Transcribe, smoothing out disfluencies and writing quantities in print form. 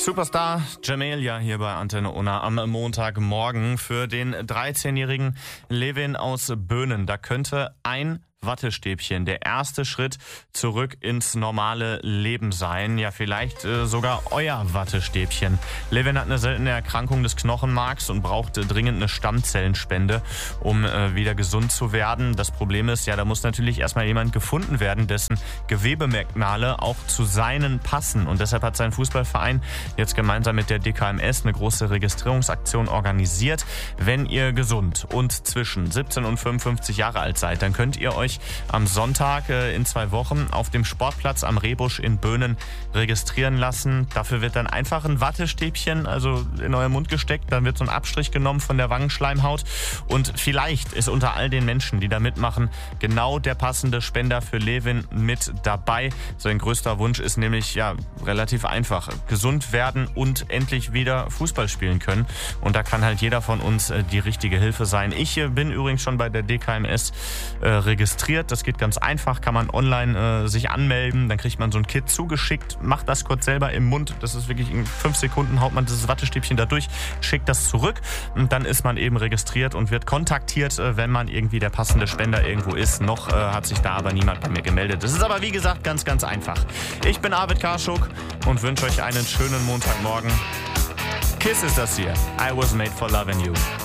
Superstar Jamelia hier bei Antenne Unna am Montagmorgen für den 13-jährigen Levin aus Böhnen. Da könnte ein Wattestäbchen der erste Schritt zurück ins normale Leben sein. Ja, vielleicht sogar euer Wattestäbchen. Levin hat eine seltene Erkrankung des Knochenmarks und braucht dringend eine Stammzellenspende, um wieder gesund zu werden. Das Problem ist, ja, da muss natürlich erstmal jemand gefunden werden, dessen Gewebemerkmale auch zu seinen passen. Und deshalb hat sein Fußballverein jetzt gemeinsam mit der DKMS eine große Registrierungsaktion organisiert. Wenn ihr gesund und zwischen 17 und 55 Jahre alt seid, dann könnt ihr euch am Sonntag in 2 Wochen auf dem Sportplatz am Rehbusch in Böhnen registrieren lassen. Dafür wird dann einfach ein Wattestäbchen in euren Mund gesteckt. Dann wird so ein Abstrich genommen von der Wangenschleimhaut. Und vielleicht ist unter all den Menschen, die da mitmachen, genau der passende Spender für Levin mit dabei. Sein größter Wunsch ist nämlich relativ einfach. Gesund werden und endlich wieder Fußball spielen können. Und da kann halt jeder von uns die richtige Hilfe sein. Ich bin übrigens schon bei der DKMS registriert. Das geht ganz einfach, kann man online sich anmelden, dann kriegt man so ein Kit zugeschickt, macht das kurz selber im Mund, das ist wirklich in 5 Sekunden, haut man dieses Wattestäbchen da durch, schickt das zurück und dann ist man eben registriert und wird kontaktiert, wenn man irgendwie der passende Spender irgendwo ist. Noch hat sich da aber niemand bei mir gemeldet. Das ist aber wie gesagt ganz, ganz einfach. Ich bin Arvid Karschuk und wünsche euch einen schönen Montagmorgen. Kiss ist das hier. I was made for loving you.